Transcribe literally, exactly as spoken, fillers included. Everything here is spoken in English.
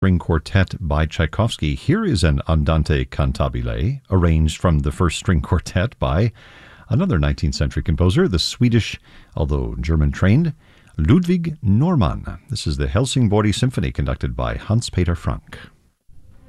String Quartet by Tchaikovsky. Here is an Andante cantabile, arranged from the first string quartet by another nineteenth century composer, the Swedish, although German-trained, Ludwig Normann. This is the Helsingborg Symphony, conducted by Hans Peter Frank.